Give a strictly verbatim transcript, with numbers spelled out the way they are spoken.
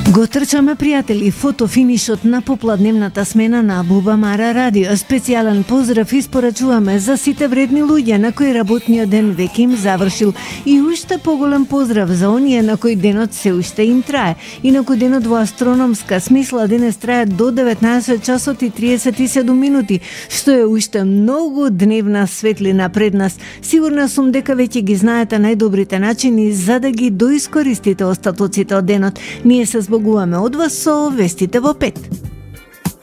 Го трчаме, пријатели, фотофинишот на попладневната смена на Буба Мара Радио. Специјален поздрав испорачуваме за сите вредни луѓе на кои работниот ден веќе им завршил, и уште поголем поздрав за оние на кои денот се уште им трае, и на кои денот во астрономска смисла денес трае до деветнаесет часот и триесет и седум минути, што е уште многу дневна светлина пред нас. Сигурна сум дека веќе ги знаете најдобрите начини за да ги доискористите остатоците од денот. Ние се збогуваме од вас со вестите во пет.